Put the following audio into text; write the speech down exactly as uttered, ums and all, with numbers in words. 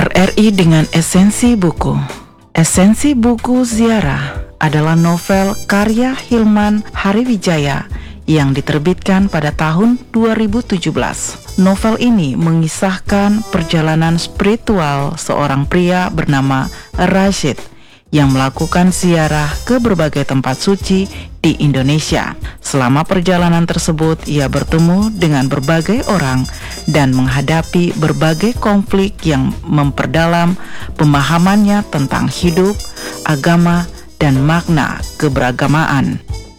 R R I dengan esensi buku. Esensi buku Ziarah adalah novel karya Hilman Hariwijaya yang diterbitkan pada tahun dua ribu tujuh belas. Novel ini mengisahkan perjalanan spiritual seorang pria bernama Rashid yang melakukan ziarah ke berbagai tempat suci di Indonesia. Selama perjalanan tersebut, ia bertemu dengan berbagai orang dan menghadapi berbagai konflik yang memperdalam pemahamannya tentang hidup, agama, dan makna keberagamaan.